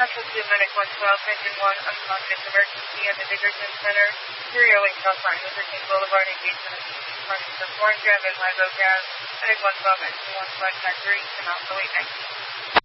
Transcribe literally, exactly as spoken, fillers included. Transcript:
Central two Medic one twelve, Engine one, unconscious emergency at the Dickerson Center, three oh eight South Martin Luther King Boulevard, engagement of department for foreign gas and live gas, Medic one twelve, Engine one five nine three, and also eight nineteen.